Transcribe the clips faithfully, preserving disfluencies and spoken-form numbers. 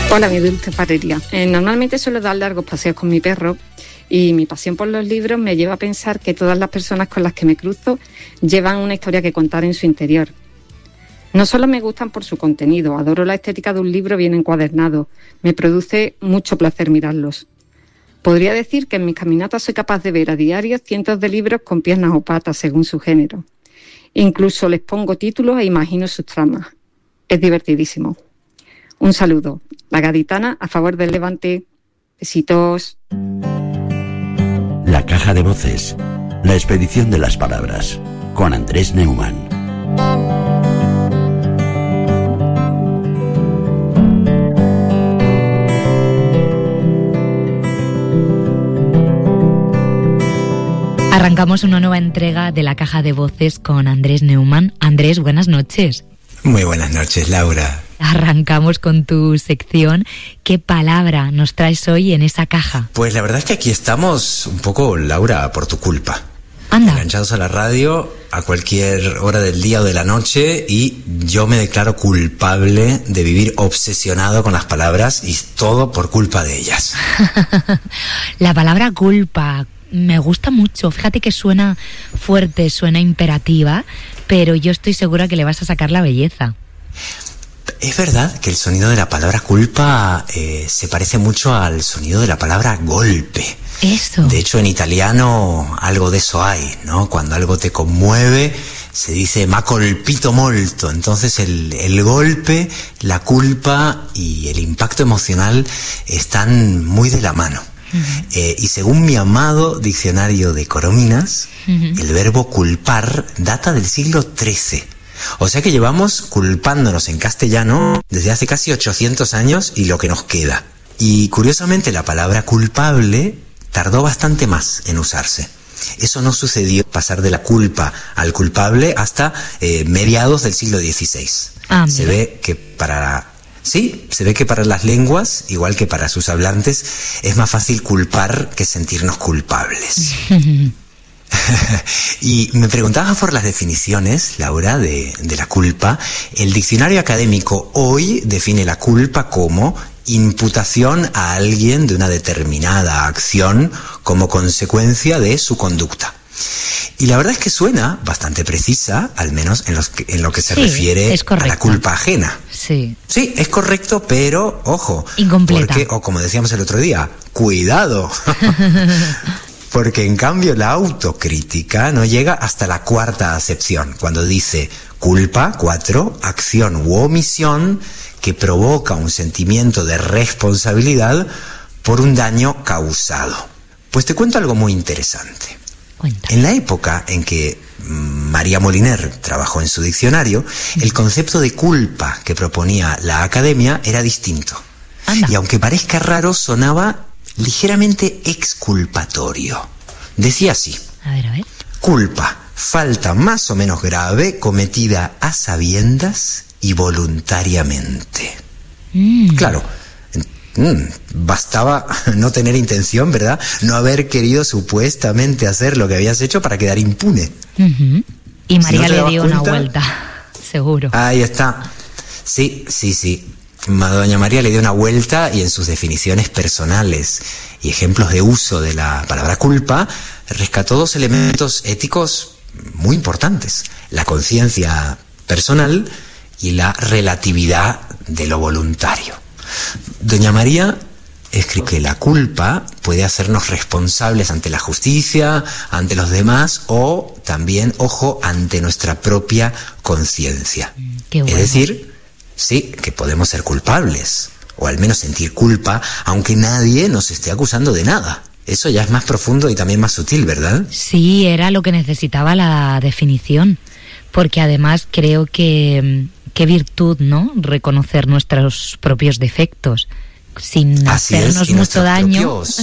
Hola, mi dulce parería. Eh, normalmente suelo dar largos paseos con mi perro y mi pasión por los libros me lleva a pensar que todas las personas con las que me cruzo llevan una historia que contar en su interior. No solo me gustan por su contenido, adoro la estética de un libro bien encuadernado, me produce mucho placer mirarlos. Podría decir que en mis caminatas soy capaz de ver a diario cientos de libros con piernas o patas según su género. Incluso les pongo títulos e imagino sus tramas. Es divertidísimo. Un saludo. La Gaditana a favor del Levante. Besitos. La caja de voces. La expedición de las palabras. Con Andrés Neumann. Arrancamos una nueva entrega de la caja de voces con Andrés Neumann. Andrés, buenas noches. Muy buenas noches, Laura. Arrancamos con tu sección. ¿Qué palabra nos traes hoy en esa caja? Pues la verdad es que aquí estamos un poco, Laura, por tu culpa. Anda. Enganchados a la radio a cualquier hora del día o de la noche y yo me declaro culpable de vivir obsesionado con las palabras y todo por culpa de ellas. La palabra culpa me gusta mucho. Fíjate que suena fuerte, suena imperativa, pero yo estoy segura que le vas a sacar la belleza. Es verdad que el sonido de la palabra culpa eh, se parece mucho al sonido de la palabra golpe. Eso. De hecho, en italiano algo de eso hay, ¿no? Cuando algo te conmueve, se dice "m'ha colpito molto". Entonces el, el golpe, la culpa y el impacto emocional están muy de la mano. Uh-huh. Eh, y según mi amado diccionario de Corominas, uh-huh, el verbo culpar data del siglo trece. O sea que llevamos culpándonos en castellano desde hace casi ochocientos años y lo que nos queda. Y curiosamente la palabra culpable tardó bastante más en usarse. Eso no sucedió pasar de la culpa al culpable hasta eh, mediados del siglo dieciséis. Ah, se ve que para... Sí, se ve que para las lenguas, igual que para sus hablantes, es más fácil culpar que sentirnos culpables. Y me preguntabas por las definiciones, Laura, de, de la culpa. El diccionario académico hoy define la culpa como imputación a alguien de una determinada acción como consecuencia de su conducta. Y la verdad es que suena bastante precisa, al menos en, los que, en lo que se sí, refiere a la culpa ajena. Sí. Sí, es correcto, pero, ojo. Incompleta. Porque, o como decíamos el otro día, cuidado. Porque en cambio la autocrítica no llega hasta la cuarta acepción, cuando dice culpa, cuatro, acción u omisión que provoca un sentimiento de responsabilidad por un daño causado. Pues te cuento algo muy interesante. Cuéntame. En la época en que María Moliner trabajó en su diccionario, el concepto de culpa que proponía la academia era distinto. Anda. Y aunque parezca raro, sonaba ligeramente exculpatorio. Decía así: a ver, a ver. Culpa, falta más o menos grave cometida a sabiendas y voluntariamente. Mm. Claro, mm, bastaba no tener intención, ¿verdad? No haber querido supuestamente hacer lo que habías hecho para quedar impune. Uh-huh. Y María si no le dio cuenta, una vuelta, seguro. Ahí está. Sí, sí, sí. Doña María le dio una vuelta y en sus definiciones personales y ejemplos de uso de la palabra culpa rescató dos elementos éticos muy importantes: la conciencia personal y la relatividad de lo voluntario. Doña María escribe que la culpa puede hacernos responsables ante la justicia, ante los demás o también, ojo, ante nuestra propia conciencia. Qué bueno. Es decir, sí, que podemos ser culpables, o al menos sentir culpa, aunque nadie nos esté acusando de nada. Eso ya es más profundo y también más sutil, ¿verdad? Sí, era lo que necesitaba la definición, porque además creo que qué virtud, ¿no? Reconocer nuestros propios defectos, sin Así hacernos es, mucho daño. Propios...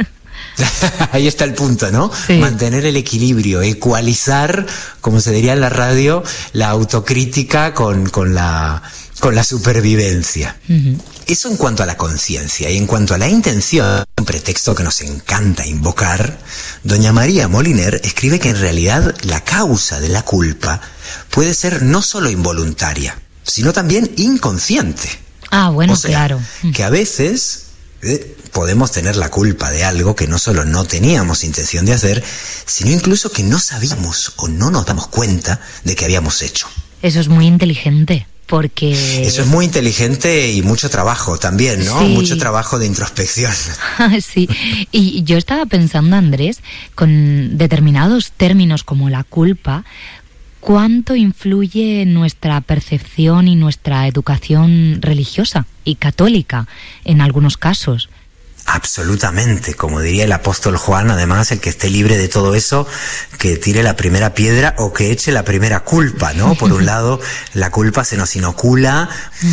Ahí está el punto, ¿no? Sí. Mantener el equilibrio, ecualizar, como se diría en la radio, la autocrítica con, con la... con la supervivencia. Uh-huh. Eso en cuanto a la conciencia. Y en cuanto a la intención, un pretexto que nos encanta invocar, doña María Moliner escribe que en realidad la causa de la culpa puede ser no solo involuntaria, sino también inconsciente. Ah, bueno, o sea, claro. Que a veces eh, podemos tener la culpa de algo que no solo no teníamos intención de hacer, sino incluso que no sabíamos o no nos damos cuenta de que habíamos hecho. Eso es muy inteligente. Porque... Eso es muy inteligente y mucho trabajo también, ¿no? Sí. Mucho trabajo de introspección. Sí, y yo estaba pensando, Andrés, con determinados términos como la culpa, ¿cuánto influye en nuestra percepción y nuestra educación religiosa y católica en algunos casos? Absolutamente, como diría el apóstol Juan, además, el que esté libre de todo eso, que tire la primera piedra o que eche la primera culpa, ¿no? Por un lado, la culpa se nos inocula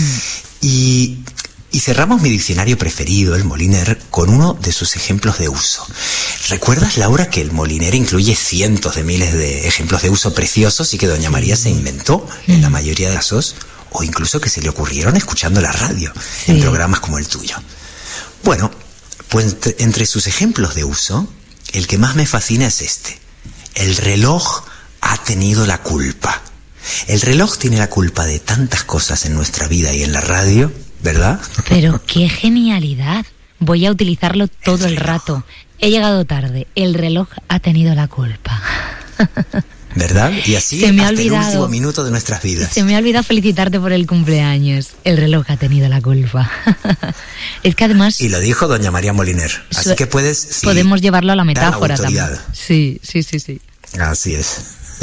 y, y cerramos mi diccionario preferido, el Moliner, con uno de sus ejemplos de uso. ¿Recuerdas, Laura, que el Moliner incluye cientos de miles de ejemplos de uso preciosos y que doña María se inventó en la mayoría de casos, o incluso que se le ocurrieron escuchando la radio, sí, en programas como el tuyo? Bueno, pues entre sus ejemplos de uso, el que más me fascina es este. El reloj ha tenido la culpa. El reloj tiene la culpa de tantas cosas en nuestra vida y en la radio, ¿verdad? Pero qué genialidad. Voy a utilizarlo todo el, el rato. He llegado tarde. El reloj ha tenido la culpa. ¿Verdad? Y así se me hasta ha olvidado, el último minuto de nuestras vidas. Se me ha olvidado felicitarte por el cumpleaños. El reloj ha tenido la culpa. Es que además... Y lo dijo doña María Moliner. Así que puedes... Sí, podemos llevarlo a la metáfora también. Sí, sí, sí, sí. Así es.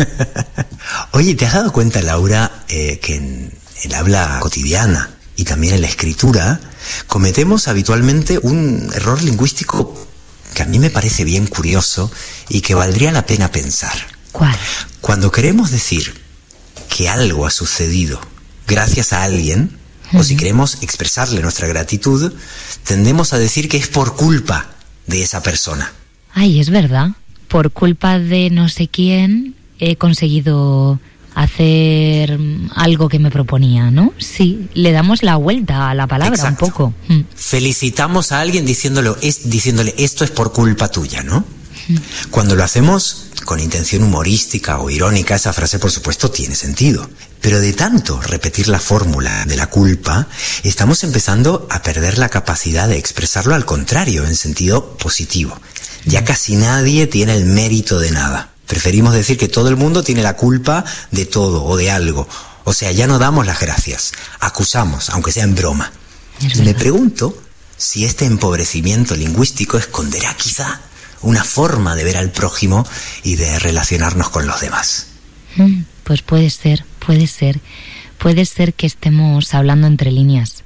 Oye, ¿te has dado cuenta, Laura, eh, que en el habla cotidiana y también en la escritura cometemos habitualmente un error lingüístico que a mí me parece bien curioso y que valdría la pena pensar? ¿Cuál? Cuando queremos decir que algo ha sucedido gracias a alguien, uh-huh, o si queremos expresarle nuestra gratitud, tendemos a decir que es por culpa de esa persona. Ay, es verdad. Por culpa de no sé quién he conseguido hacer algo que me proponía, ¿no? Sí, le damos la vuelta a la palabra. Exacto. Un poco. Mm. Felicitamos a alguien diciéndolo, es, diciéndole esto es por culpa tuya, ¿no? Mm. Cuando lo hacemos con intención humorística o irónica, esa frase por supuesto tiene sentido. Pero de tanto repetir la fórmula de la culpa, estamos empezando a perder la capacidad de expresarlo al contrario, en sentido positivo. Ya casi nadie tiene el mérito de nada. Preferimos decir que todo el mundo tiene la culpa de todo o de algo. O sea, ya no damos las gracias, acusamos, aunque sea en broma. Y me pregunto si este empobrecimiento lingüístico esconderá quizá una forma de ver al prójimo y de relacionarnos con los demás. Pues puede ser, puede ser. Puede ser que estemos hablando entre líneas.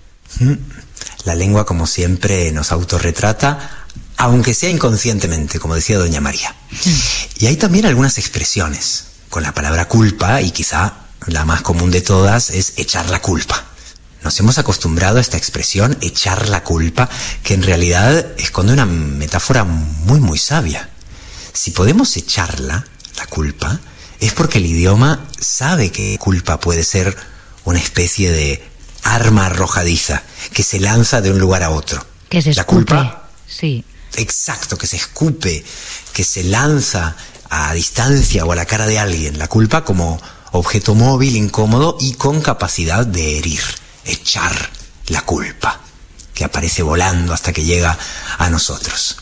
La lengua, como siempre, nos autorretrata, aunque sea inconscientemente, como decía doña María. Y hay también algunas expresiones con la palabra culpa, y quizá la más común de todas es echar la culpa. Nos hemos acostumbrado a esta expresión, echar la culpa, que en realidad esconde una metáfora muy, muy sabia. Si podemos echarla, la culpa, es porque el idioma sabe que culpa puede ser una especie de arma arrojadiza que se lanza de un lugar a otro. Que se escupe. La culpa, sí. Exacto, que se escupe, que se lanza a distancia o a la cara de alguien. La culpa como objeto móvil, incómodo y con capacidad de herir. Echar la culpa, que aparece volando hasta que llega a nosotros.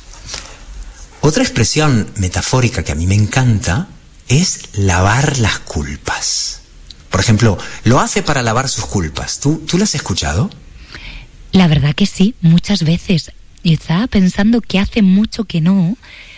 Otra expresión metafórica que a mí me encanta es lavar las culpas. Por ejemplo, lo hace para lavar sus culpas. ¿Tú, tú lo has escuchado? La verdad que sí, muchas veces. Y estaba pensando que hace mucho que no,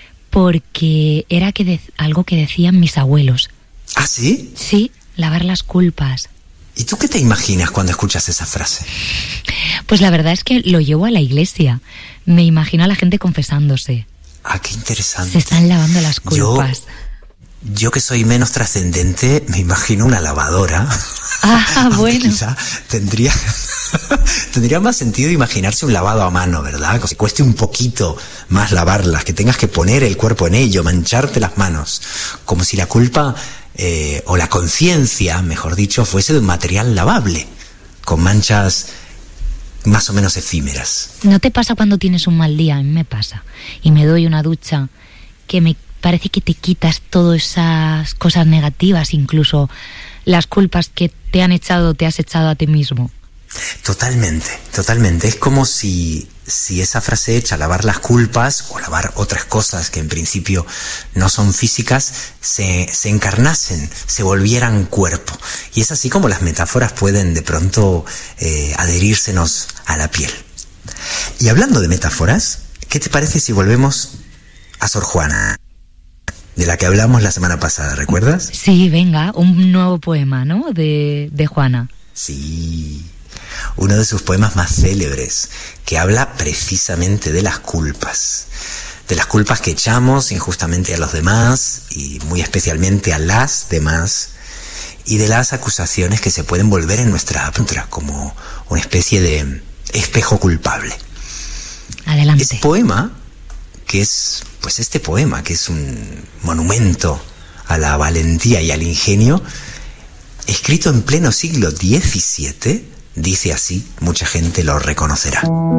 porque era que de, algo que decían mis abuelos. ¿Ah, sí? Sí, lavar las culpas. ¿Y tú qué te imaginas cuando escuchas esa frase? Pues la verdad es que lo llevo a la iglesia. Me imagino a la gente confesándose. Ah, qué interesante. Se están lavando las culpas. Yo, yo que soy menos trascendente, me imagino una lavadora. Ah, bueno. Quizá tendría, tendría más sentido imaginarse un lavado a mano, ¿verdad? Que cueste un poquito más lavarlas, que tengas que poner el cuerpo en ello, mancharte las manos. Como si la culpa... Eh, o la conciencia, mejor dicho, fuese de un material lavable, con manchas más o menos efímeras. ¿No te pasa cuando tienes un mal día? A mí me pasa. Y me doy una ducha que me parece que te quitas todas esas cosas negativas, incluso las culpas que te han echado, te has echado a ti mismo. Totalmente, totalmente. Es como si, si esa frase hecha, lavar las culpas o lavar otras cosas que en principio no son físicas, se, se encarnasen, se volvieran cuerpo. Y es así como las metáforas pueden de pronto eh, adherírsenos a la piel. Y hablando de metáforas, ¿qué te parece si volvemos a Sor Juana, de la que hablamos la semana pasada, ¿recuerdas? Sí, venga, un nuevo poema, ¿no? De, de Juana. Sí, uno de sus poemas más célebres, que habla precisamente de las culpas. De las culpas que echamos injustamente a los demás, y muy especialmente a las demás, y de las acusaciones que se pueden volver en nuestra contra, como una especie de espejo culpable. Adelante. Ese poema, que es, pues este poema, que es un monumento a la valentía y al ingenio, escrito en pleno siglo diecisiete, dice así, mucha gente lo reconocerá.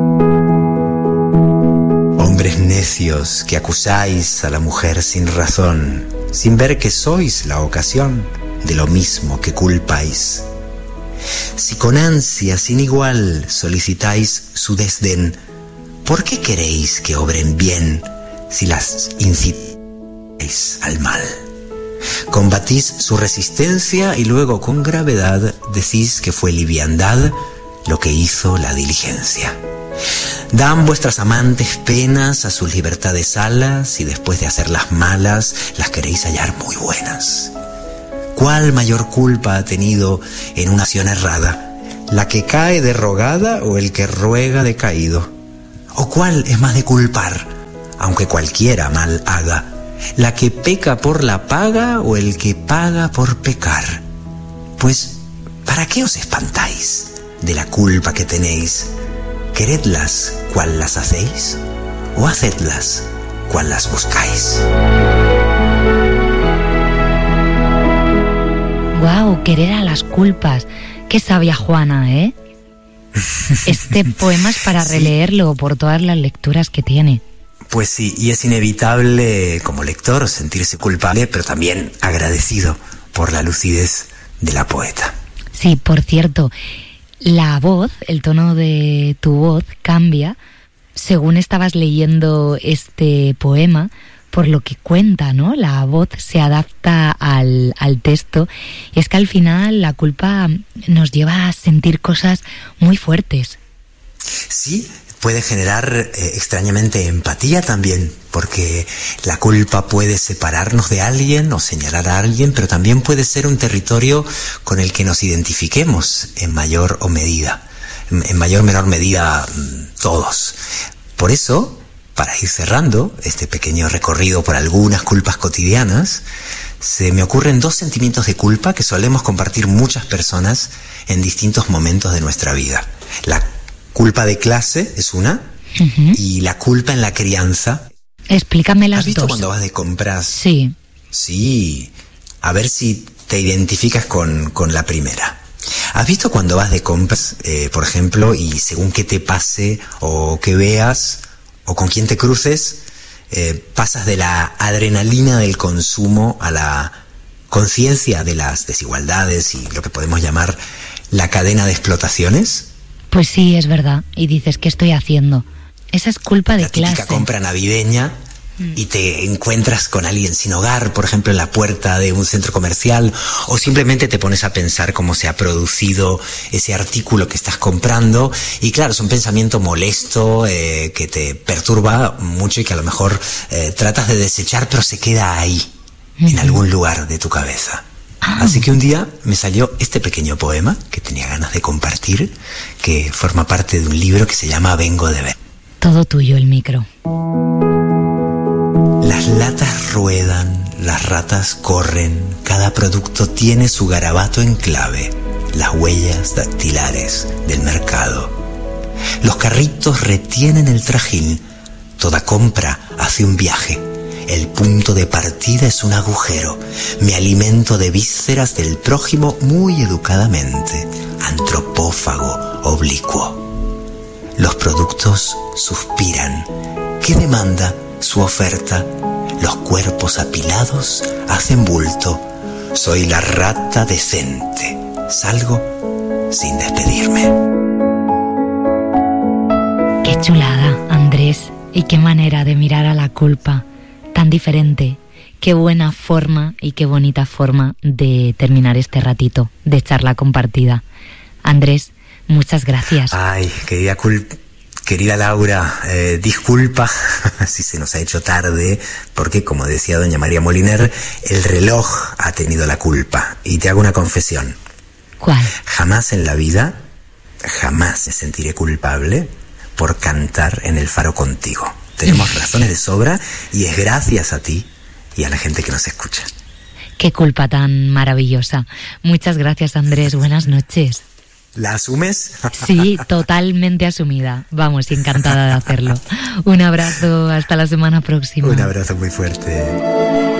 Hombres necios que acusáis a la mujer sin razón, sin ver que sois la ocasión de lo mismo que culpáis. Si con ansia sin igual solicitáis su desdén, ¿por qué queréis que obren bien si las incitáis al mal? Combatís su resistencia y luego con gravedad decís que fue liviandad lo que hizo la diligencia. Dan vuestras amantes penas a sus libertades alas y después de hacerlas malas las queréis hallar muy buenas. ¿Cuál mayor culpa ha tenido en una acción errada? ¿La que cae derrogada o el que ruega decaído? ¿O cuál es más de culpar, aunque cualquiera mal haga? ¿La que peca por la paga o el que paga por pecar? Pues, ¿para qué os espantáis de la culpa que tenéis? ¿Queredlas cual las hacéis? ¿O hacedlas cual las buscáis? Guau, querer a las culpas. Qué sabia Juana, ¿eh? Este poema es para releerlo por todas las lecturas que tiene. Pues sí, y es inevitable como lector sentirse culpable, pero también agradecido por la lucidez de la poeta. Sí, por cierto, la voz, el tono de tu voz cambia según estabas leyendo este poema, por lo que cuenta, ¿no? La voz se adapta al, al texto, y es que al final la culpa nos lleva a sentir cosas muy fuertes. Sí, puede generar eh, extrañamente empatía también, porque la culpa puede separarnos de alguien o señalar a alguien, pero también puede ser un territorio con el que nos identifiquemos en mayor o medida, en, en mayor o menor medida todos. Por eso, para ir cerrando este pequeño recorrido por algunas culpas cotidianas, se me ocurren dos sentimientos de culpa que solemos compartir muchas personas en distintos momentos de nuestra vida. La culpa de clase es una, uh-huh. y la culpa en la crianza. Explícame las dos. ¿Has visto dos? Cuando vas de compras? Sí. Sí. A ver si te identificas con, con la primera. ¿Has visto cuando vas de compras, eh, por ejemplo, y según qué te pase o que veas o con quién te cruces, eh, pasas de la adrenalina del consumo a la conciencia de las desigualdades y lo que podemos llamar la cadena de explotaciones? Pues sí, es verdad. Y dices, ¿qué estoy haciendo? Esa es culpa de la típica clase. Compra navideña mm. y te encuentras con alguien sin hogar, por ejemplo, en la puerta de un centro comercial, o simplemente te pones a pensar cómo se ha producido ese artículo que estás comprando, y claro, es un pensamiento molesto eh, que te perturba mucho y que a lo mejor eh, tratas de desechar, pero se queda ahí, mm. en algún lugar de tu cabeza. Ah. Así que un día me salió este pequeño poema que tenía ganas de compartir, que forma parte de un libro que se llama Vengo de ver. Todo tuyo el micro. Las latas ruedan, las ratas corren, cada producto tiene su garabato en clave, las huellas dactilares del mercado. Los carritos retienen el trajín, toda compra hace un viaje. El punto de partida es un agujero. Me alimento de vísceras del prójimo muy educadamente, antropófago, oblicuo. Los productos suspiran. ¿Qué demanda su oferta? Los cuerpos apilados hacen bulto. Soy la rata decente. Salgo sin despedirme. Qué chulada, Andrés, y qué manera de mirar a la culpa, tan diferente. Qué buena forma y qué bonita forma de terminar este ratito de charla compartida. Andrés, muchas gracias. Ay, querida, cul- querida Laura, eh, disculpa si se nos ha hecho tarde, porque como decía doña María Moliner, el reloj ha tenido la culpa. Y te hago una confesión. ¿Cuál? Jamás en la vida, jamás me sentiré culpable por cantar en el Faro contigo. Tenemos razones de sobra y es gracias a ti y a la gente que nos escucha. Qué culpa tan maravillosa. Muchas gracias, Andrés. Buenas noches. ¿La asumes? Sí, totalmente asumida. Vamos, encantada de hacerlo. Un abrazo, hasta la semana próxima. Un abrazo muy fuerte.